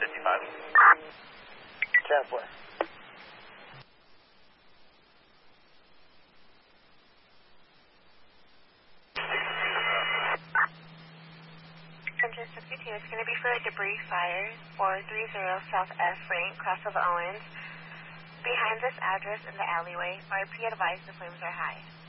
10-4. Center 62 is going to be for a debris fire, 430 South F Rank, Cross of Owens. Behind this address in the alleyway, RP advised the flames are high.